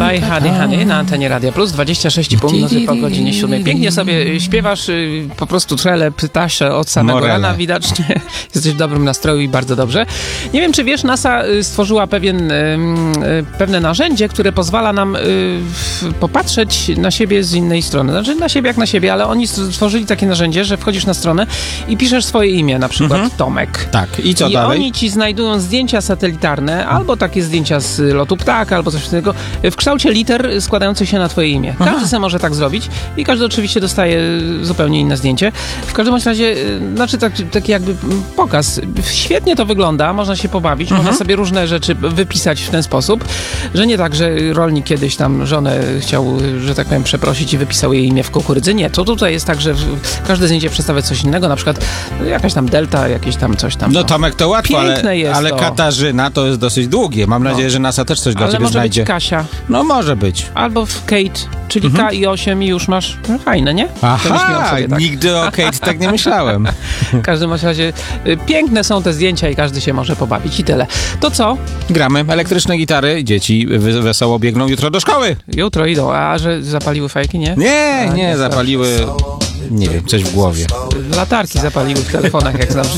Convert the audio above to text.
Hi, honey, na antenie Radia Plus, 26,5 minuty po godzinie 7. Pięknie sobie śpiewasz, po prostu trele, pytasze od samego rana, widocznie jesteś w dobrym nastroju i bardzo dobrze. Nie wiem, czy wiesz, NASA stworzyła pewne narzędzie, które pozwala nam popatrzeć na siebie z innej strony. Znaczy na siebie jak na siebie, ale oni stworzyli takie narzędzie, że wchodzisz na stronę i piszesz swoje imię, na przykład Tomek. Tak, i co I dalej? oni ci znajdują zdjęcia satelitarne, albo takie zdjęcia z lotu ptaka, albo coś takiego, w kształcie liter składających się na twoje imię. Każdy sobie może tak zrobić i każdy oczywiście dostaje zupełnie inne zdjęcie. W każdym razie, znaczy taki jakby pokaz. Świetnie to wygląda, można się pobawić, można sobie różne rzeczy wypisać w ten sposób, że nie tak, że rolnik kiedyś tam żonę chciał, że tak powiem, przeprosić i wypisał jej imię w kukurydzy. Nie, to tutaj jest tak, że każde zdjęcie przedstawia coś innego, na przykład jakaś tam delta, jakieś tam coś tam. No Tomek to łatwo, ale to. Katarzyna to jest dosyć długie. Mam nadzieję, że NASA też coś dla ciebie znajdzie. Ale może być Kasia. No może być. Albo w Kate, czyli K i 8 i już masz fajne, nie? Aha, sobie tak. Nigdy o Kate tak nie myślałem. W każdym razie piękne są te zdjęcia i każdy się może pobawić i tyle. To co? Gramy elektryczne gitary, dzieci wesoło biegną jutro do szkoły. Jutro idą, a że zapaliły fajki, nie? Nie, zapaliły, nie wiem, coś w głowie. Latarki zapaliły w telefonach, jak znam